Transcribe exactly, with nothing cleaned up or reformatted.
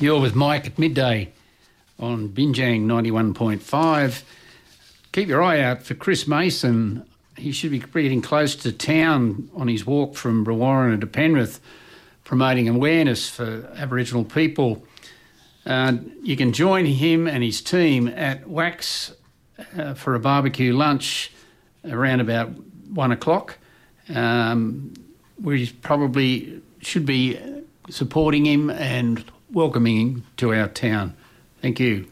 You're with Mike at midday on Binjang ninety-one point five. Keep your eye out for Chris Mason. He should be getting close to town on his walk from Brewarrina to Penrith, promoting awareness for Aboriginal people. Uh, you can join him and his team at Wax uh, for a barbecue lunch around about one o'clock. Um, we probably should be supporting him and welcoming him to our town. Thank you.